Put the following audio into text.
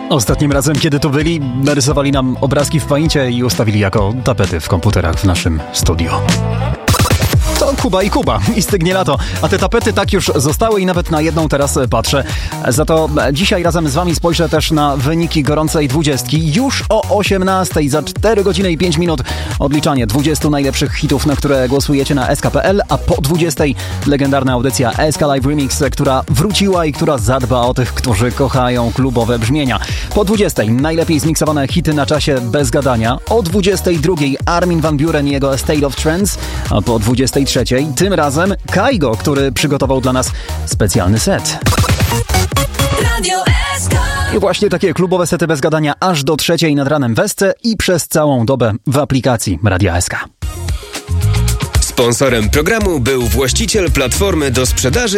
Ostatnim razem, kiedy tu byli, narysowali nam obrazki w Paincie i ustawili jako tapety w komputerach w naszym studio. To Kuba i stygnie lato, a te tapety tak już zostały i nawet na jedną teraz patrzę. Za to dzisiaj razem z wami spojrzę też na wyniki gorącej 20. Już o 18:00 za 4 godziny i 5 minut odliczanie 20 najlepszych hitów, na które głosujecie na sk.pl, a po 20:00 legendarna audycja SK Live Remix, która wróciła i która zadba o tych, którzy kochają klubowe brzmienia. Po 20:00 najlepiej zmiksowane hity na czasie bez gadania. O 22:00 Armin van Buuren i jego State of Trance, a po 23:00 tym razem Kaigo, który przygotował dla nas specjalny set. Radio SK. I właśnie takie klubowe sety bez gadania aż do 3:00 nad ranem w SC i przez całą dobę w aplikacji Radia SK. Sponsorem programu był właściciel platformy do sprzedaży